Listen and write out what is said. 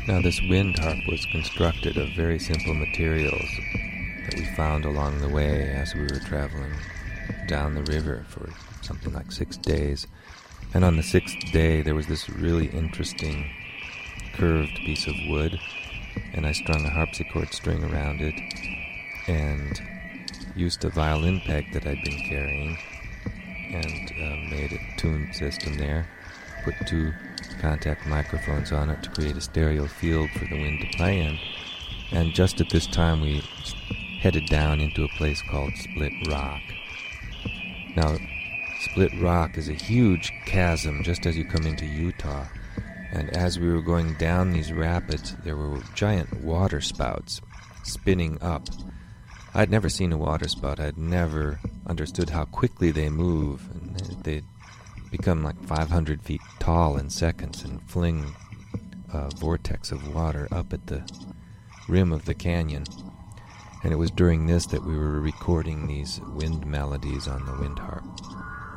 Now, this wind harp was constructed of very simple materials that we found along the way as we were traveling down the river for something like 6 days. And on the 6th day, there was this really interesting curved piece of wood, and I strung a harpsichord string around it and used a violin peg that I'd been carrying and made a tune system there, put 2 contact microphones on it to create a stereo field for the wind to play in. And just at this time, we headed down into a place called Split Rock. Now, Split Rock is a huge chasm just as you come into Utah. And as we were going down these rapids, there were giant water spouts spinning up. I'd never seen a water spout. I'd never understood how quickly they move. And they'd become like 500 feet tall in seconds and fling a vortex of water up at the rim of the canyon. And it was during this that we were recording these wind melodies on the wind harp.